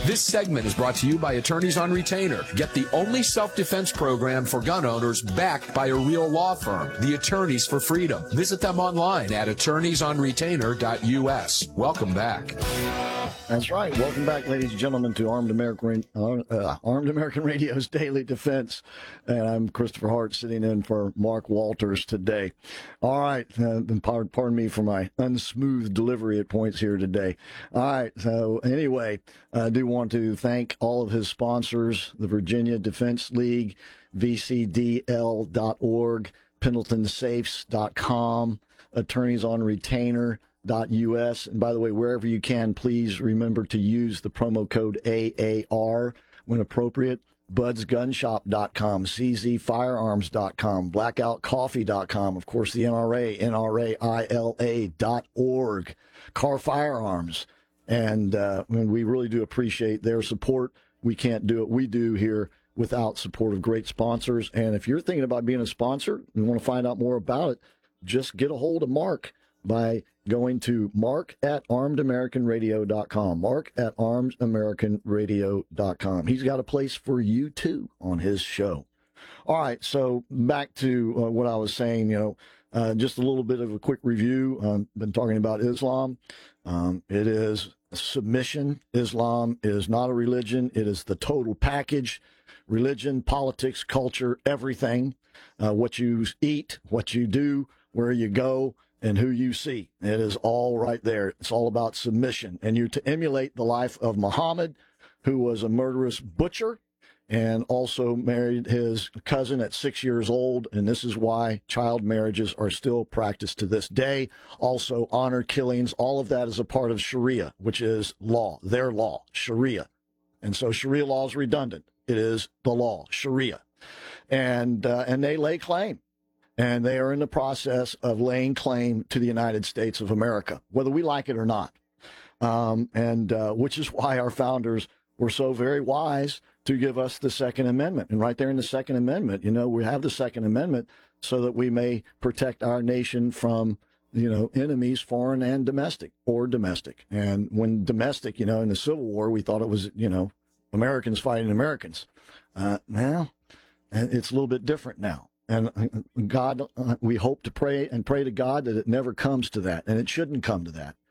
This segment is brought to you by Attorneys on Retainer. Get the only self-defense program for gun owners backed by a real law firm, the Attorneys for Freedom. Visit them online at attorneysonretainer.us. Welcome back. That's right. Welcome back, ladies and gentlemen, to Armed American Radio's Daily Defense. And I'm Christopher Hart, sitting in for Mark Walters today. All right. Pardon me for my unsmooth delivery at points here today. All right. So anyway, I do want to thank all of his sponsors, the Virginia Defense League, VCDL.org, PendletonSafes.com, Attorneys on Retainer, .us. And by the way, wherever you can, please remember to use the promo code AAR when appropriate. BudsGunShop.com, CZFirearms.com, BlackoutCoffee.com, of course, the NRA, NRAILA.org, Car Firearms. And we really do appreciate their support. We can't do what we do here without support of great sponsors. And if you're thinking about being a sponsor and want to find out more about it, just get a hold of Mark by going to mark@armedamericanradio.com, mark@armedamericanradio.com. He's got a place for you, too, on his show. All right, so back to what I was saying, just a little bit of a quick review. Been talking about Islam. It is submission. Islam is not a religion. It is the total package. Religion, politics, culture, everything. What you eat, what you do, where you go, and who you see. It is all right there. It's all about submission. And you're to emulate the life of Muhammad, who was a murderous butcher and also married his cousin at 6 years old. And this is why child marriages are still practiced to this day. Also, honor killings. All of that is a part of Sharia, which is law, their law, Sharia. And so Sharia law is redundant. It is the law, Sharia. And they lay claim. And they are in the process of laying claim to the United States of America, whether we like it or not. Which is why our founders were so very wise to give us the Second Amendment. And right there in the Second Amendment, we have the Second Amendment so that we may protect our nation from, enemies, foreign and domestic, or domestic. And when domestic, in the Civil War, we thought it was, Americans fighting Americans. Now, it's a little bit different now. And God, we hope to pray to God that it never comes to that, and it shouldn't come to that.